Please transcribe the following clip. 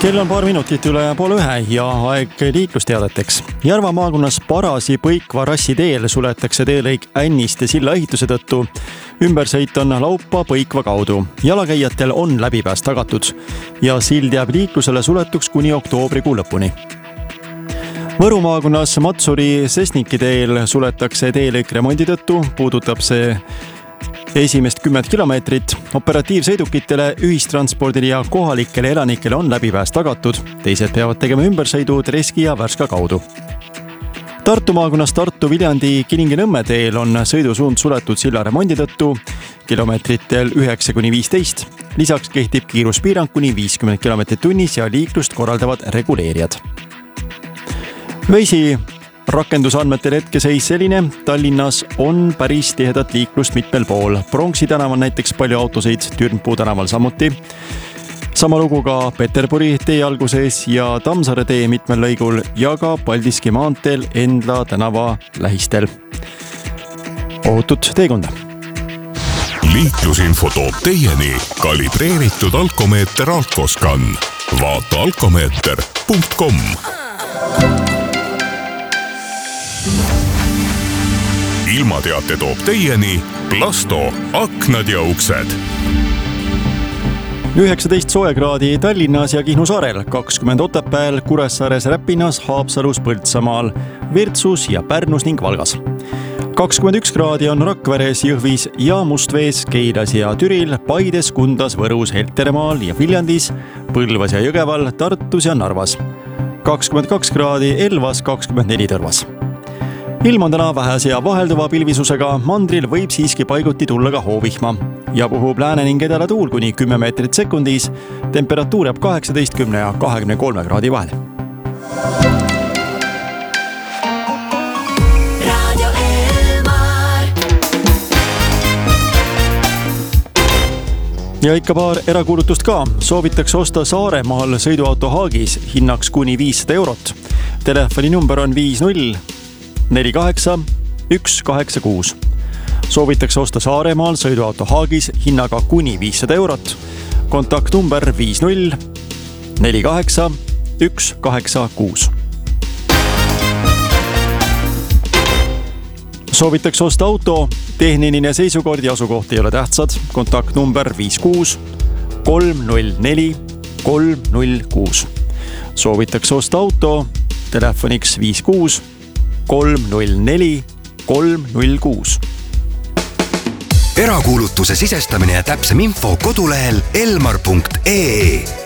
Kell on paar minutit üle 12:30 ja aeg liiklusteadeteks. Järva maakonnas Parasi-Põikva rassiteel suletakse teelõik Änniste silla ehituse tõttu. Ümbersõit on Laupa Põikva kaudu. Jalakäijatel on läbipääs tagatud ja sild jääb liiklusele suletuks kuni oktoobrikuu lõpuni. Võru maakonnas Matsuri Sesniki teel suletakse teelõik remondi tõttu, puudutab see esimest 10 kilomeetrit. Operatiivsõidukitele, ühistranspordile ja kohalikele elanikele on läbipääs tagatud. Teised peavad tegema ümbersõidud Reski ja Värska kaudu. Tartu maakonnas Tartu-Viljandi Kilingi-Nõmme teel on sõidusuund suletud silla remondi tõttu kilomeetritel 9–15. Lisaks kehtib kiiruspiirang kuni 50 kilomeetrit tunnis ja liiklust korraldavad reguleerijad. Veisi rakendusandmetel hetkeseis selline. Tallinnas on päris tihedat liiklust mitmel pool. Pronksi tänaval näiteks palju autosid, Türnpuu tänaval samuti. Sama lugu ka Peterburi tee alguses ja Tammsaare tee mitmel lõigul ja ka Paldiski maanteel Endla tänava lähistel. Ohutut teekonda! Liiklusinfo toob teieni kalibreeritud alkomeeter Alkoscan. Vaata alkomeeter.com. Ilmateate toob teieni Plasto, aknad ja uksed. 19 soojakraadi Tallinnas ja Kihnu saarel, 20 Otepääl, Kuressaares, Räpinas, Haapsalus, Põltsamaal, Virtsus ja Pärnus ning Valgas. 21 kraadi on Rakveres, Jõhvis ja Mustvees, Keilas ja Türil, Paides, Kundas, Võrus, Heltermaal ja Viljandis, Põlvas ja Jõgeval, Tartus ja Narvas. 22 kraadi Elvas, 24 Tõrvas. Ilm on täna vähese ja vahelduva pilvisusega, mandril võib siiski paiguti tulla ka hoovihma ja puhub lääne ning edela tuul kuni 10 meetrit sekundis. Temperatuur jääb 18 ja 23 kraadi vahel. Ja ikka paar erakuulutust ka. Soovitakse osta Saaremaal sõiduauto Haagis hinnaks kuni 500 eurot. Telefoninumber on 5048-186. Soovitakse osta Saaremaal sõiduauto Haagis hinnaga kuni 500 eurot. Kontaktnumber 5048-186. Soovitakse osta auto, tehniline seisukord ja asukoht ei ole tähtsad. Kontaktnumber 56-304-306. Soovitakse osta auto, telefoniks 56-304-306. Erakuulutuse sisestamine ja täpsem info kodulehel elmar.ee.